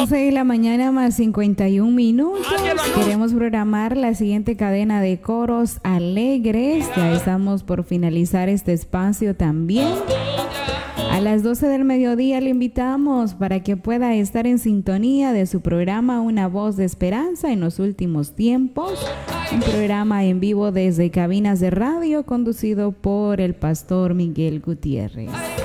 12 de la mañana más 51 minutos. Queremos programar la siguiente cadena de coros alegres. Ya estamos por finalizar este espacio también. A las 12 del mediodía le invitamos para que pueda estar en sintonía de su programa Una Voz de Esperanza en los últimos tiempos. Un programa en vivo desde cabinas de radio conducido por el pastor Miguel Gutiérrez.